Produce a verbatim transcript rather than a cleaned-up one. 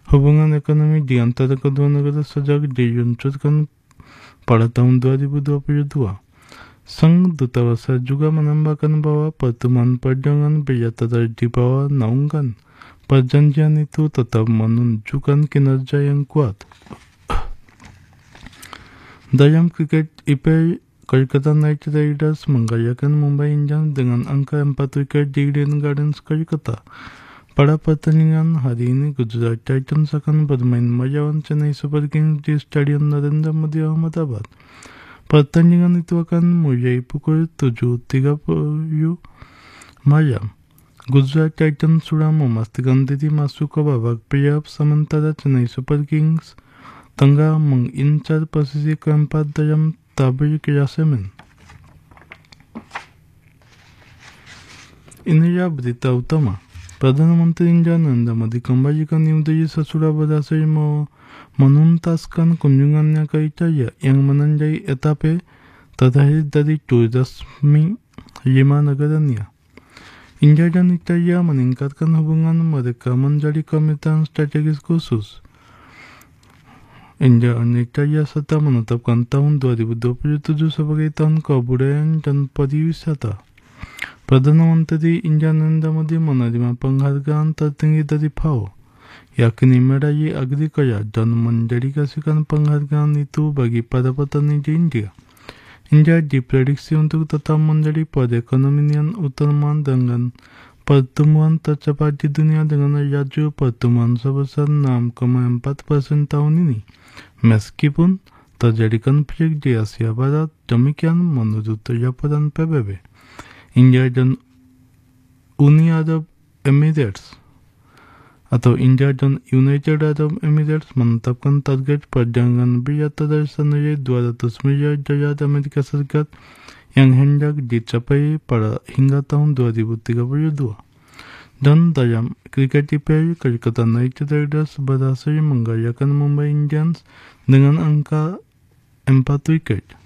Hubungan ekonomi di antara kedua negara sejak diluncurkan pada tahun dua ribu dua puluh dua. Sang Duta Besar juga menambahkan bahwa pertemuan perdagangan bilateral di bawah naungan perjanjian itu tetap menunjukkan kinerja yang kuat. Dalam kriket, I P L, Kolkata Knight Riders mengalahkan Mumbai Indians dengan angka empat wiket di Eden Gardens, Kolkata. Pada pertandingan hari ini, Gujarat Titans akan bermain melawan Chennai Super Kings di Stadion Narendra Modi, Ahmedabad. Pertandingan itu akan mulai pukul tujuh tiga puluh malam. Gujarat Titans sudah memastikan diri masuk ke babak playoff, sementara Chennai Super Kings tengah mengincar posisi keempat dalam tabel klasemen. Inilah berita utama. Perdana Menteri India Narendra Modi kembali ke New Delhi sesudah berhasil menuntaskan kunjungannya ke Italia yang menandai etape terakhir dari tur resmi lima negaranya. India dan Italia meningkatkan hubungan mereka menjadi kemitraan strategis khusus. India dan Italia serta menetapkan tahun dua ribu dua puluh tujuh sebagai tahun kebudayaan dan pariwisata. Perdana Menteri India Narendra Modi menerima penghargaan tertinggi dari F A O, yakni Medali Agricola, dan mendedikasikan penghargaan itu bagi para petani di India. India diprediksi untuk tetap menjadi perekonomian utama dengan pertumbuhan tercepat di dunia dengan laju pertumbuhan sebesar enam koma empat persen tahun ini, meskipun terjadi konflik di Asia Barat. Demikian menurut laporan P B B. India dan Uni Arab Emirates atau India dan United Arab Emirates menetapkan target perdagangan bilateral senilai dua ratus miliar dolar Amerika Serikat yang hendak dicapai pada hingga tahun dua ribu tiga puluh dua. Dan dalam kriket I P L, Kolkata Knight Riders berhasil mengalahkan Mumbai Indians dengan angka empat wiket.